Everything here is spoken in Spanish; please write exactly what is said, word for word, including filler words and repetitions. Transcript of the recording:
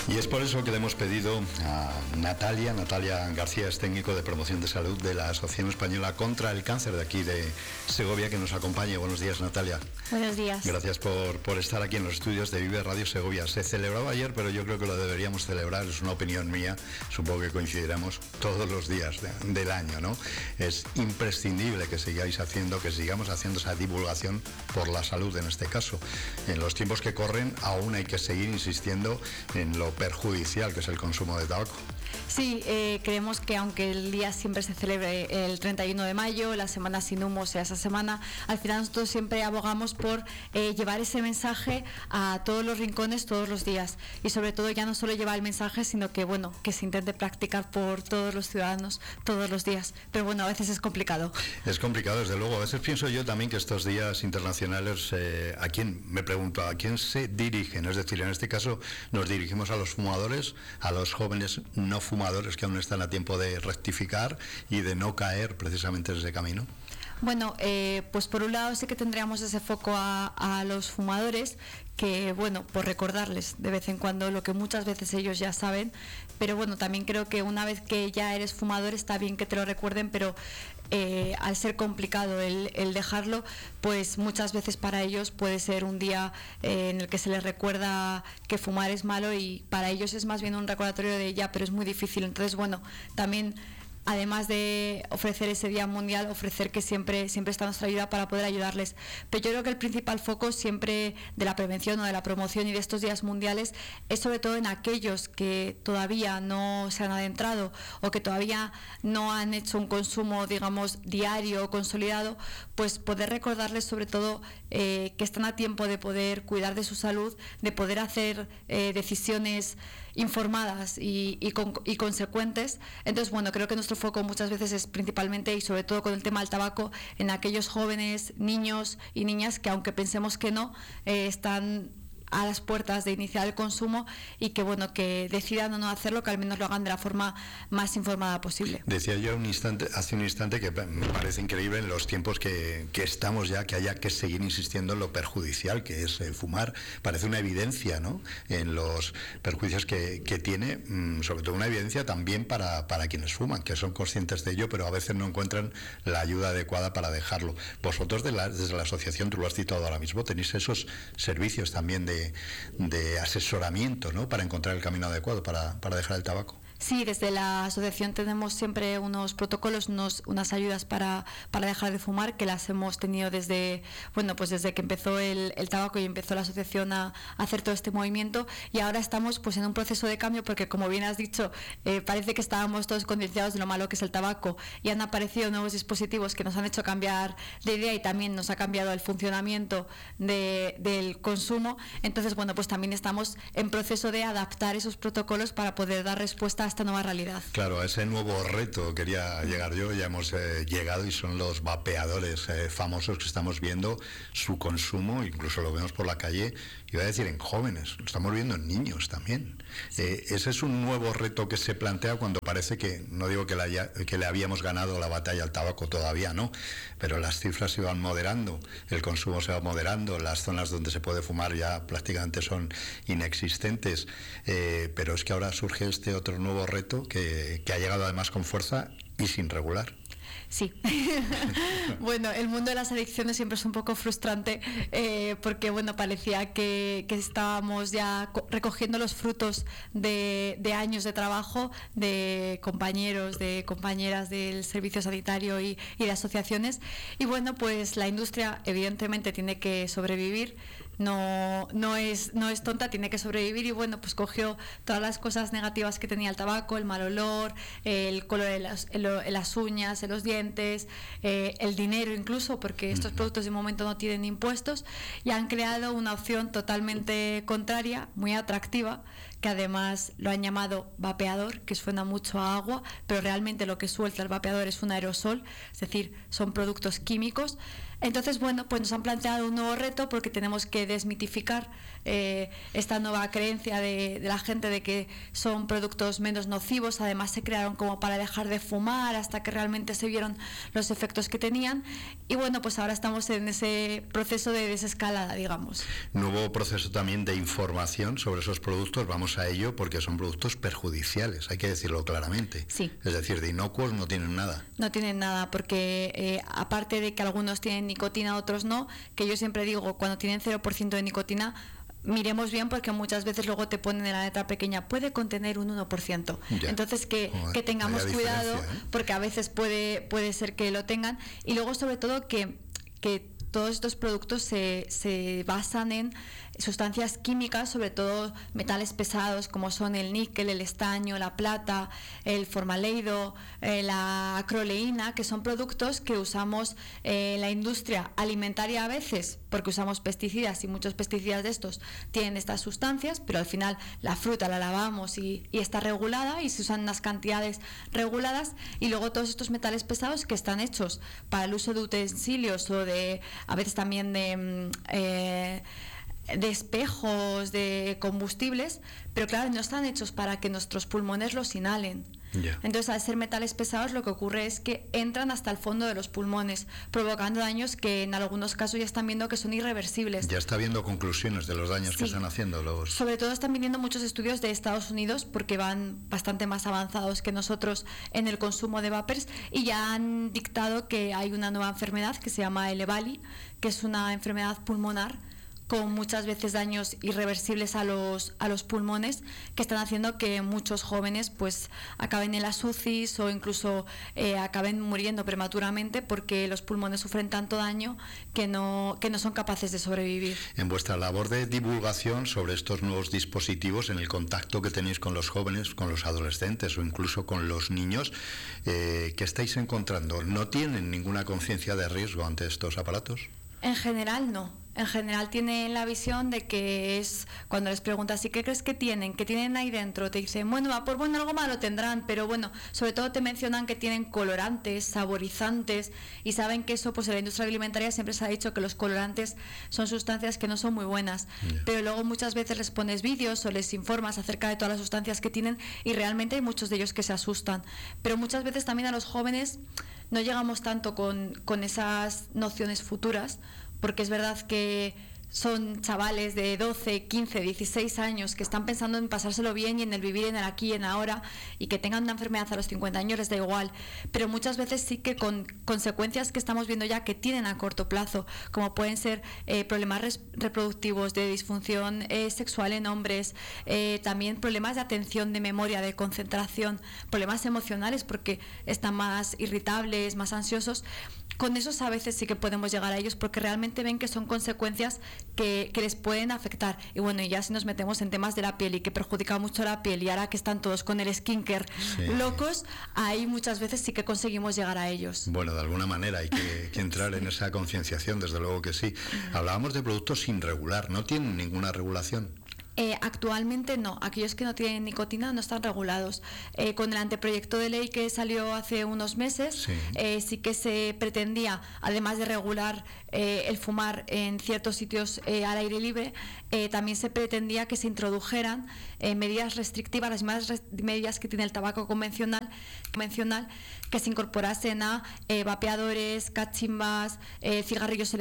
Y es por eso que le hemos pedido a Natalia, Natalia García es técnico de promoción de salud de la Asociación Española contra el Cáncer de aquí de Segovia, que nos acompañe. Buenos días, Natalia. Buenos días. Gracias por, por estar aquí en los estudios de Vive Radio Segovia. Se celebraba ayer, pero yo creo que lo deberíamos celebrar, es una opinión mía, supongo que coincidiremos todos los días de, del año, ¿no? Es imprescindible que sigáis haciendo, que sigamos haciendo esa divulgación por la salud en este caso. En los tiempos que corren aún hay que seguir insistiendo en lo perjudicial que es el consumo de tabaco. Sí, eh, creemos que aunque el día siempre se celebre el treinta y uno de mayo, la semana sin humo sea esa semana, al final nosotros siempre abogamos por eh, llevar ese mensaje a todos los rincones todos los días, y sobre todo ya no solo llevar el mensaje, sino que bueno, que se intente practicar por todos los ciudadanos todos los días, pero bueno, a veces es complicado. Es complicado, desde luego. A veces pienso yo también que estos días internacionales, eh, ¿a quién, me pregunto, a quién se dirigen? Es decir, en este caso nos dirigimos a los fumadores, a los jóvenes no fumadores que aún están a tiempo de rectificar y de no caer precisamente en ese camino. Bueno, eh, pues por un lado sí que tendríamos ese foco a, a los fumadores, que bueno, por recordarles de vez en cuando lo que muchas veces ellos ya saben, pero bueno, también creo que una vez que ya eres fumador está bien que te lo recuerden, pero eh, al ser complicado el, el dejarlo, pues muchas veces para ellos puede ser un día eh, en el que se les recuerda que fumar es malo, y para ellos es más bien un recordatorio de ya, pero es muy difícil. Entonces bueno, también además de ofrecer ese día mundial, ofrecer que siempre siempre está nuestra ayuda para poder ayudarles. Pero yo creo que el principal foco siempre de la prevención o de la promoción y de estos días mundiales es sobre todo en aquellos que todavía no se han adentrado o que todavía no han hecho un consumo, digamos, diario o consolidado, pues poder recordarles sobre todo eh, que están a tiempo de poder cuidar de su salud, de poder hacer eh, decisiones informadas y, y, con, y consecuentes. Entonces bueno, creo que nuestro foco muchas veces es principalmente y sobre todo con el tema del tabaco en aquellos jóvenes, niños y niñas que aunque pensemos que no, eh, están a las puertas de iniciar el consumo, y que bueno, que decidan o no hacerlo, que al menos lo hagan de la forma más informada posible. Decía yo un instante, hace un instante que me parece increíble en los tiempos que, que estamos ya, que haya que seguir insistiendo en lo perjudicial que es eh, fumar. Parece una evidencia, ¿no?, en los perjuicios que, que tiene, mmm, sobre todo una evidencia también para, para quienes fuman, que son conscientes de ello, pero a veces no encuentran la ayuda adecuada para dejarlo. Vosotros de la, desde la asociación, tú lo has citado ahora mismo, tenéis esos servicios también de de asesoramiento, ¿no?, para encontrar el camino adecuado para, para dejar el tabaco. Sí, desde la asociación tenemos siempre unos protocolos, unos, unas ayudas para, para dejar de fumar, que las hemos tenido desde, bueno, pues desde que empezó el, el tabaco y empezó la asociación a, a hacer todo este movimiento, y ahora estamos pues en un proceso de cambio, porque como bien has dicho, eh, parece que estábamos todos concienciados de lo malo que es el tabaco, y han aparecido nuevos dispositivos que nos han hecho cambiar de idea, y también nos ha cambiado el funcionamiento de, del consumo. Entonces bueno, pues también estamos en proceso de adaptar esos protocolos para poder dar respuesta a esta nueva realidad. Claro, a ese nuevo reto quería llegar yo. Ya hemos eh, llegado, y son los vapeadores eh, famosos que estamos viendo su consumo, incluso lo vemos por la calle, iba a decir en jóvenes, lo estamos viendo en niños también. Sí. Eh, ese es un nuevo reto que se plantea cuando parece que, no digo que, la haya, que le habíamos ganado la batalla al tabaco, todavía no, pero las cifras se van moderando, el consumo se va moderando, las zonas donde se puede fumar ya prácticamente son inexistentes, eh, pero es que ahora surge este otro nuevo reto que, que ha llegado además con fuerza y sin regular. Sí. Bueno, el mundo de las adicciones siempre es un poco frustrante, eh, porque bueno, parecía que, que estábamos ya recogiendo los frutos de, de años de trabajo de compañeros, de compañeras del servicio sanitario y, y de asociaciones, y bueno, pues la industria evidentemente tiene que sobrevivir, no, no es, no es tonta, tiene que sobrevivir, y bueno, pues cogió todas las cosas negativas que tenía el tabaco, el mal olor, el color de las, el, en las uñas, en los dientes, eh, el dinero incluso, porque estos productos de momento no tienen impuestos, y han creado una opción totalmente contraria, muy atractiva, que además lo han llamado vapeador, que suena mucho a agua, pero realmente lo que suelta el vapeador es un aerosol, es decir, son productos químicos. Entonces, bueno, pues nos han planteado un nuevo reto, porque tenemos que desmitificar eh, esta nueva creencia de, de la gente de que son productos menos nocivos. Además se crearon como para dejar de fumar, hasta que realmente se vieron los efectos que tenían, y bueno, pues ahora estamos en ese proceso de desescalada, digamos. Nuevo proceso también de información sobre esos productos. Vamos acercarnos a ello porque son productos perjudiciales, hay que decirlo claramente. Sí. Es decir, de inocuos no tienen nada. No tienen nada, porque eh, aparte de que algunos tienen nicotina, otros no, que yo siempre digo, cuando tienen cero por ciento de nicotina, miremos bien porque muchas veces luego te ponen en la letra pequeña, puede contener un uno por ciento. Ya. Entonces que, Joder, que tengamos cuidado, ¿eh? Porque a veces puede, puede ser que lo tengan. Y luego sobre todo que, que todos estos productos se, se basan en sustancias químicas, sobre todo metales pesados como son el níquel, el estaño, la plata, el formaleido, eh, la acroleína, que son productos que usamos eh, en la industria alimentaria a veces porque usamos pesticidas y muchos pesticidas de estos tienen estas sustancias, pero al final la fruta la lavamos y, y está regulada y se usan unas cantidades reguladas, y luego todos estos metales pesados que están hechos para el uso de utensilios o de a veces también de eh, de espejos, de combustibles, pero claro, no están hechos para que nuestros pulmones los inhalen. Yeah. Entonces, al ser metales pesados, lo que ocurre es que entran hasta el fondo de los pulmones, provocando daños que en algunos casos ya están viendo que son irreversibles. Ya está viendo conclusiones de los daños sí. que están haciendo los... Sobre todo están viniendo muchos estudios de Estados Unidos, porque van bastante más avanzados que nosotros en el consumo de vapers, y ya han dictado que hay una nueva enfermedad que se llama el EVALI, que es una enfermedad pulmonar con muchas veces daños irreversibles a los a los pulmones, que están haciendo que muchos jóvenes pues acaben en las U C Is o incluso eh, acaben muriendo prematuramente porque los pulmones sufren tanto daño que no que no son capaces de sobrevivir. En vuestra labor de divulgación sobre estos nuevos dispositivos, en el contacto que tenéis con los jóvenes, con los adolescentes o incluso con los niños, eh, ¿qué estáis encontrando? ¿No tienen ninguna conciencia de riesgo ante estos aparatos? En general no. En general tienen la visión de que es, cuando les preguntas, ¿y qué crees que tienen? ¿Qué tienen ahí dentro? Te dicen, bueno, va por bueno, algo malo tendrán, pero bueno, sobre todo te mencionan que tienen colorantes, saborizantes, y saben que eso, pues en la industria alimentaria siempre se ha dicho que los colorantes son sustancias que no son muy buenas, yeah. pero luego muchas veces les pones vídeos o les informas acerca de todas las sustancias que tienen y realmente hay muchos de ellos que se asustan. Pero muchas veces también a los jóvenes no llegamos tanto con, con esas nociones futuras, porque es verdad que son chavales de doce, quince, dieciséis años que están pensando en pasárselo bien y en el vivir en el aquí y en ahora, y que tengan una enfermedad a los cincuenta años les da igual, pero muchas veces sí que con consecuencias que estamos viendo ya que tienen a corto plazo, como pueden ser eh, problemas res- reproductivos, de disfunción eh, sexual en hombres, eh, también problemas de atención, de memoria, de concentración, problemas emocionales porque están más irritables, más ansiosos. Con esos a veces sí que podemos llegar a ellos porque realmente ven que son consecuencias que, que les pueden afectar. Y bueno, y ya si nos metemos en temas de la piel y que perjudica mucho la piel, y ahora que están todos con el skincare sí. locos, ahí muchas veces sí que conseguimos llegar a ellos. Bueno, de alguna manera hay que, que entrar en esa concienciación, desde luego que sí. Hablábamos de productos sin regular, ¿no tienen ninguna regulación? Eh, actualmente no, aquellos que no tienen nicotina no están regulados. Eh, con el anteproyecto de ley que salió hace unos meses, sí, eh, sí que se pretendía, además de regular eh, el fumar en ciertos sitios eh, al aire libre, eh, también se pretendía que se introdujeran eh, medidas restrictivas, las mismas rest- medidas que tiene el tabaco convencional, convencional que se incorporasen a eh, vapeadores, cachimbas, eh, cigarrillos electrónicos,